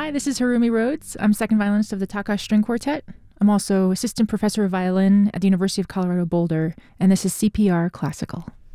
Hi, this is Harumi Rhodes. I'm second violinist of the Takash String Quartet. I'm also assistant professor of violin at the University of Colorado Boulder, and this is CPR Classical.